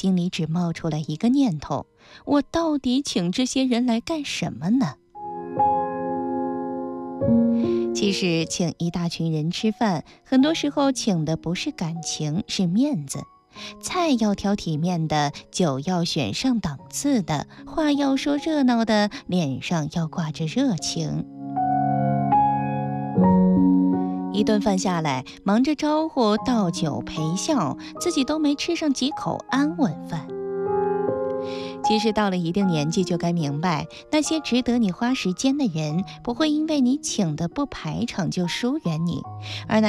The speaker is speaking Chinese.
心里只冒出来一个念头：我到底请这些人来干什么呢？其实请一大群人吃饭，很多时候请的不是感情，是面子。菜要挑体面的，酒要选上档次的，话要说热闹的，脸上要挂着热情。一顿饭下来，忙着招呼、倒酒、陪笑，自己都没吃上几口安稳饭。其实到了一定年纪就该明白，那些值得你花时间的人，不会因为你请的不排场就疏远你，而那